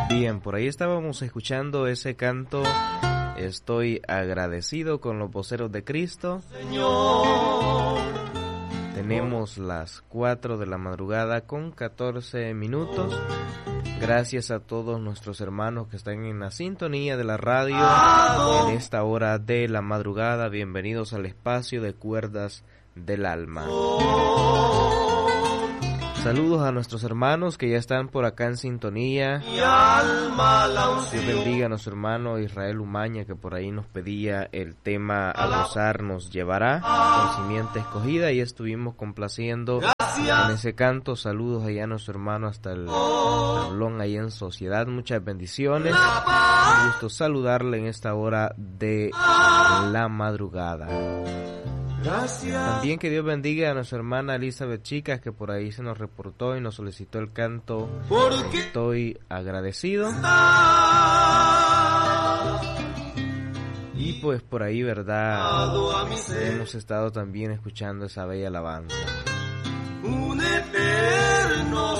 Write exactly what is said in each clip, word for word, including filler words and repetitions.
Bien, por ahí estábamos escuchando ese canto, Estoy agradecido con los voceros de Cristo. Señor. Tenemos las cuatro de la madrugada con catorce minutos. Gracias a todos nuestros hermanos que están en la sintonía de la radio en esta hora de la madrugada. Bienvenidos al espacio de Cuerdas del Alma. Saludos a nuestros hermanos que ya están por acá en sintonía. Dios bendiga a nuestro hermano Israel Umaña, que por ahí nos pedía el tema A gozar nos llevará, con simiente escogida, y estuvimos complaciendo en ese canto. Saludos allá a nuestro hermano hasta el tablón ahí en Sociedad. Muchas bendiciones. Un gusto saludarle en esta hora de la madrugada. Gracias. También que Dios bendiga a nuestra hermana Elizabeth Chicas, que por ahí se nos reportó y nos solicitó el canto Estoy agradecido. Y pues por ahí, verdad, hemos estado también escuchando esa bella alabanza. Un eterno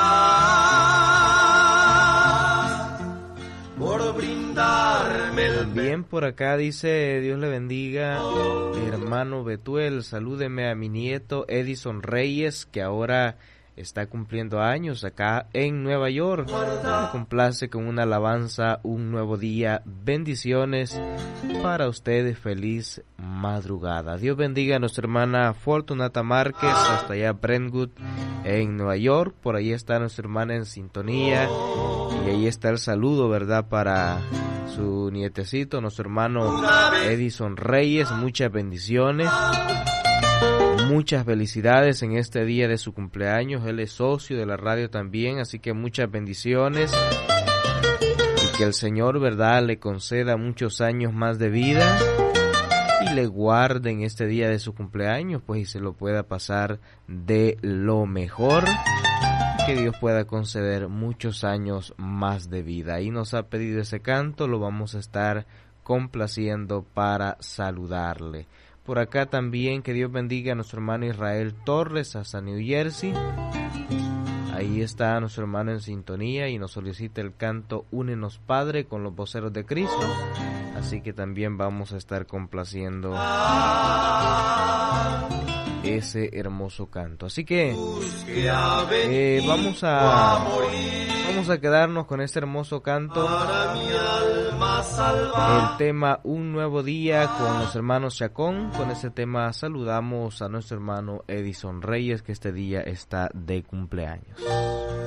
solar por brindarme el... También por acá dice, Dios le bendiga, hermano Betuel, salúdeme a mi nieto Edison Reyes, que ahora está cumpliendo años acá en Nueva York. Me complace con una alabanza, un nuevo día. Bendiciones para ustedes, feliz madrugada. Dios bendiga a nuestra hermana Fortunata Márquez, hasta allá Brentwood en Nueva York. Por ahí está nuestra hermana en sintonía. Y ahí está el saludo, ¿verdad?, para su nietecito, nuestro hermano Edison Reyes. Muchas bendiciones. Muchas felicidades en este día de su cumpleaños. Él es socio de la radio también, así que muchas bendiciones. Y que el Señor, ¿verdad?, le conceda muchos años más de vida y le guarde en este día de su cumpleaños, pues, y se lo pueda pasar de lo mejor. Que Dios pueda conceder muchos años más de vida. Ahí nos ha pedido ese canto, lo vamos a estar complaciendo para saludarle. Por acá también, que Dios bendiga a nuestro hermano Israel Torres, hasta New Jersey. Ahí está nuestro hermano en sintonía y nos solicita el canto Únenos Padre con los voceros de Cristo. Así que también vamos a estar complaciendo ese hermoso canto. Así que eh, vamos a vamos a quedarnos con este hermoso canto, el tema Un Nuevo Día con los hermanos Chacón. Con ese tema saludamos a nuestro hermano Edison Reyes, que este día está de cumpleaños.